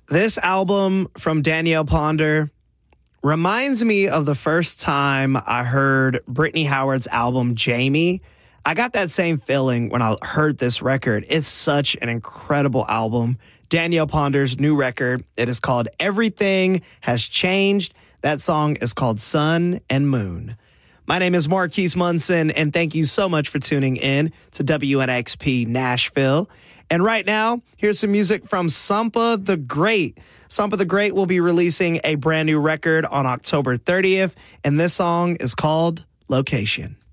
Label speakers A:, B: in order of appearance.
A: This album from Danielle Ponder reminds me of the first time I heard Brittany Howard's album, Jamie. I got that same feeling when I heard this record. It's such an incredible album. Danielle Ponder's new record, it is called Everything Has Changed. That song is called Sun and Moon. My name is Marquise Munson, and thank you so much for tuning in to WNXP Nashville. And right now, here's some music from Sampa the Great. Sampa the Great will be releasing a brand new record on October 30th, and this song is called Location.